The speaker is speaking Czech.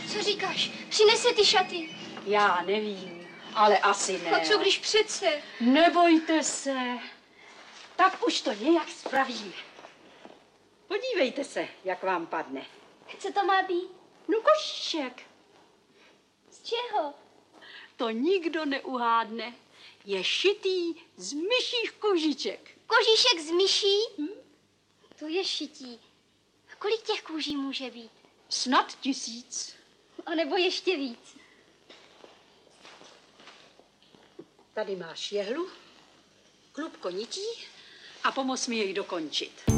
Co říkáš? Přinese ty šaty. Já nevím, ale asi ne. A co když přece? Nebojte se. Tak už to nějak spravíme. Podívejte se, jak vám padne. Co to má být? No košíček. Z čeho? To nikdo neuhádne. Je šitý z myších kožiček. Kožíšek z myší? To je šití. Kolik těch kůží může být? Snad 1000. A nebo ještě víc. Tady máš jehlu, klubko nití a pomoz mi jej dokončit.